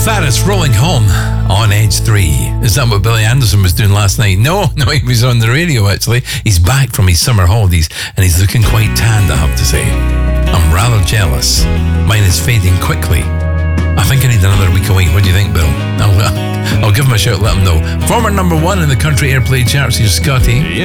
Status rolling home on Edge 3. Is that what Billy Anderson was doing last night? No, he was on the radio actually. He's back from his summer holidays and he's looking quite tanned, I have to say. I'm rather jealous. Mine is fading quickly. I think I need another week away. What do you think, Bill? I'll give him a shout, let him know. Former number 1 in the country airplay charts, here's Scotty.